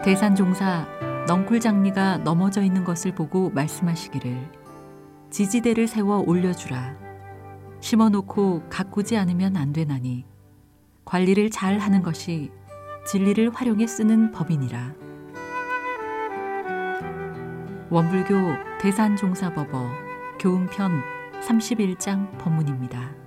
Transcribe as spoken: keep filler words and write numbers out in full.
대산종사 넝쿨장미가 넘어져 있는 것을 보고 말씀하시기를 지지대를 세워 올려주라. 심어놓고 가꾸지 않으면 안 되나니 관리를 잘 하는 것이 진리를 활용해 쓰는 법이니라. 원불교 대산종사법어 교훈편 삼십일 장 법문입니다.